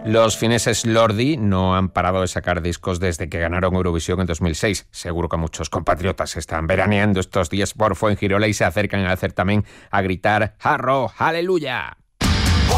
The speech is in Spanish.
Los fineses Lordi no han parado de sacar discos desde que ganaron Eurovisión en 2006. Seguro que muchos compatriotas están veraneando estos días por Fuengirola y se acercan al certamen a gritar ¡Jarro, aleluya!